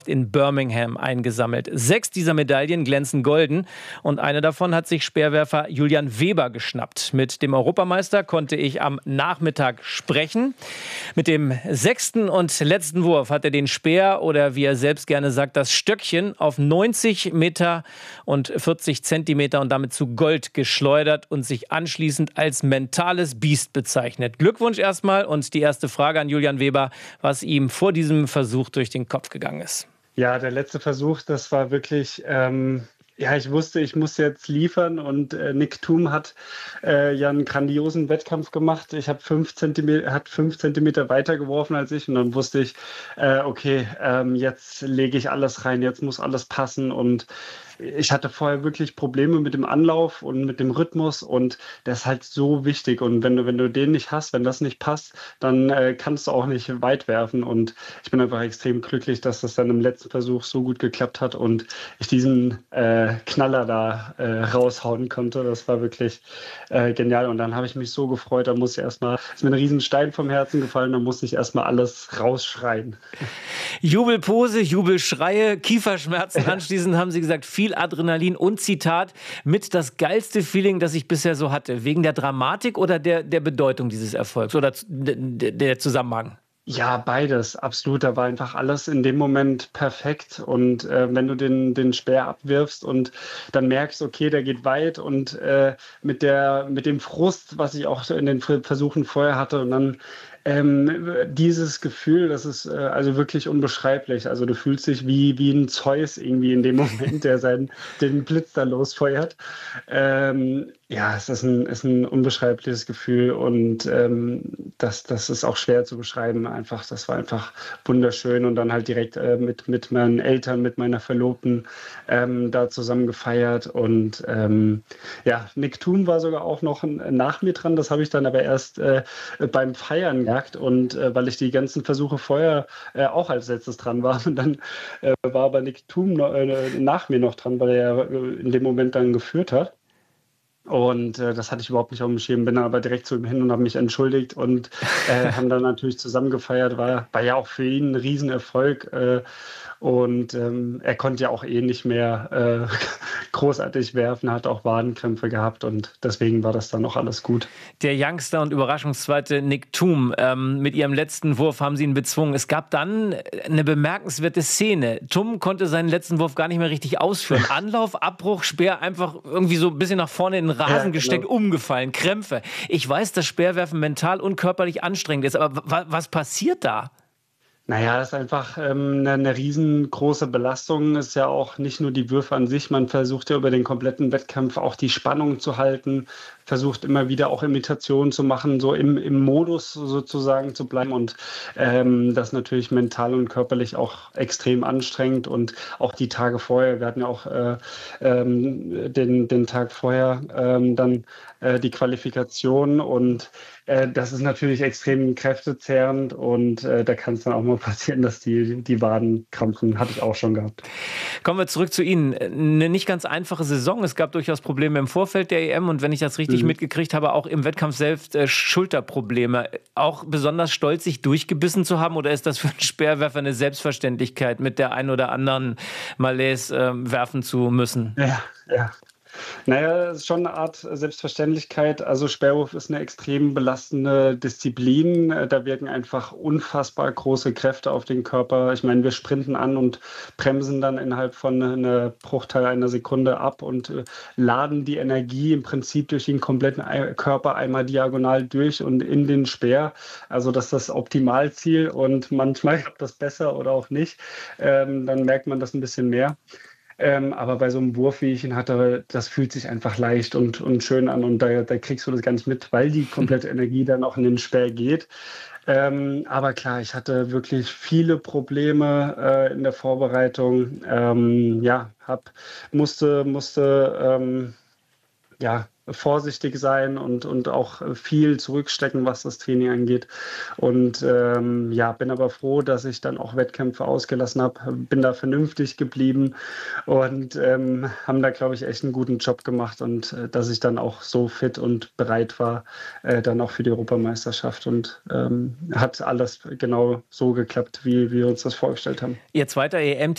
in Birmingham eingesammelt. 6 dieser Medaillen glänzen golden und eine davon hat sich Speerwerfer Julian Weber geschnappt. Mit dem Europameister konnte ich am Nachmittag sprechen. Mit dem 6. und letzten Wurf hat er den Speer oder wie er selbst gerne sagt, das Stöckchen auf 90 Meter und 40 Zentimeter und damit zu Gold geschleudert und sich anschließend als mentales Biest bezeichnet. Glückwunsch erstmal und die erste Frage an Julian Weber, was ihm vor diesem Versuch durch den Kopf gegangen ist. Ja, der letzte Versuch, das war wirklich, ich wusste, ich muss jetzt liefern und Nick Thum hat ja einen grandiosen Wettkampf gemacht. Ich habe 5 Zentimeter weiter geworfen als ich und dann wusste ich, okay, jetzt lege ich alles rein, jetzt muss alles passen und ich hatte vorher wirklich Probleme mit dem Anlauf und mit dem Rhythmus und das ist halt so wichtig und wenn du den nicht hast, wenn das nicht passt, dann kannst du auch nicht weit werfen und ich bin einfach extrem glücklich, dass das dann im letzten Versuch so gut geklappt hat und ich diesen Knaller da raushauen konnte. Das war wirklich genial und dann habe ich mich so gefreut, da muss ich ist mir ein riesen Stein vom Herzen gefallen, da musste ich erstmal alles rausschreien. Jubelpose, Jubelschreie, Kieferschmerzen anschließend haben Sie gesagt, viel Adrenalin und Zitat mit das geilste Feeling, das ich bisher so hatte. Wegen der Dramatik oder der Bedeutung dieses Erfolgs oder der Zusammenhang? Ja, beides, absolut. Da war einfach alles in dem Moment perfekt. Und wenn du den Speer abwirfst und dann merkst, okay, der geht weit und mit dem Frust, was ich auch in den Versuchen vorher hatte und dann dieses Gefühl, das ist also wirklich unbeschreiblich. Also du fühlst dich wie ein Zeus irgendwie in dem Moment, der den Blitz da losfeuert. Es ist ein unbeschreibliches Gefühl und das ist auch schwer zu beschreiben. Einfach, das war einfach wunderschön und dann halt direkt mit meinen Eltern, mit meiner Verlobten da zusammen gefeiert und Nick Thum war sogar auch noch nach mir dran. Das habe ich dann aber erst beim Feiern gemerkt und weil ich die ganzen Versuche vorher auch als letztes dran war und dann war aber Nick Thum nach mir noch dran, weil er in dem Moment dann geführt hat. Und das hatte ich überhaupt nicht auf dem Schirm, bin dann aber direkt zu ihm hin und habe mich entschuldigt und haben dann natürlich zusammen gefeiert, war ja auch für ihn ein Riesenerfolg und er konnte ja auch nicht mehr großartig werfen, hat auch Wadenkrämpfe gehabt und deswegen war das dann auch alles gut. Der Youngster und Überraschungszweite Nick Thum, mit ihrem letzten Wurf haben sie ihn bezwungen. Es gab dann eine bemerkenswerte Szene. Thum konnte seinen letzten Wurf gar nicht mehr richtig ausführen. Anlauf, Abbruch, Speer einfach irgendwie so ein bisschen nach vorne in den Rasen gesteckt, umgefallen, Krämpfe. Ich weiß, dass Speerwerfen mental und körperlich anstrengend ist, aber was passiert da? Naja, das ist einfach eine riesengroße Belastung. Ist ja auch nicht nur die Würfe an sich. Man versucht ja über den kompletten Wettkampf auch die Spannung zu halten, versucht immer wieder auch Imitationen zu machen, so im Modus sozusagen zu bleiben. Und das natürlich mental und körperlich auch extrem anstrengend. Und auch die Tage vorher, wir hatten ja auch den Tag vorher dann die Qualifikation und das ist natürlich extrem kräftezehrend und da kann es dann auch mal passieren, dass die Waden krampfen. Hatte ich auch schon gehabt. Kommen wir zurück zu Ihnen. Eine nicht ganz einfache Saison. Es gab durchaus Probleme im Vorfeld der EM und wenn ich das richtig mitgekriegt habe, auch im Wettkampf selbst Schulterprobleme. Auch besonders stolz, sich durchgebissen zu haben oder ist das für einen Speerwerfer eine Selbstverständlichkeit, mit der einen oder anderen Malaise werfen zu müssen? Ja. Naja, es ist schon eine Art Selbstverständlichkeit. Also Speerwurf ist eine extrem belastende Disziplin. Da wirken einfach unfassbar große Kräfte auf den Körper. Ich meine, wir sprinten an und bremsen dann innerhalb von einer Bruchteil einer Sekunde ab und laden die Energie im Prinzip durch den kompletten Körper einmal diagonal durch und in den Speer. Also das ist das Optimalziel und manchmal klappt das besser oder auch nicht. Dann merkt man das ein bisschen mehr. Aber bei so einem Wurf, wie ich ihn hatte, das fühlt sich einfach leicht und schön an und da kriegst du das gar nicht mit, weil die komplette Energie dann auch in den Speer geht. Aber klar, ich hatte wirklich viele Probleme in der Vorbereitung. Musste vorsichtig sein und auch viel zurückstecken, was das Training angeht. Und bin aber froh, dass ich dann auch Wettkämpfe ausgelassen habe, bin da vernünftig geblieben und haben da, glaube ich, echt einen guten Job gemacht und dass ich dann auch so fit und bereit war, dann auch für die Europameisterschaft und hat alles genau so geklappt, wie wir uns das vorgestellt haben. Ihr zweiter EM-Titel